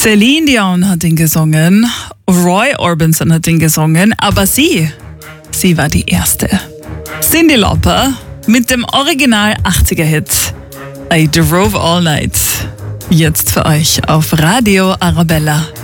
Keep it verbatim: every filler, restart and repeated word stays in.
Celine Dion hat ihn gesungen, Roy Orbison hat ihn gesungen, aber sie, sie war die erste. Cyndi Lauper mit dem Original achtziger-Hit I Drove All Night. Jetzt für euch auf Radio Arabella.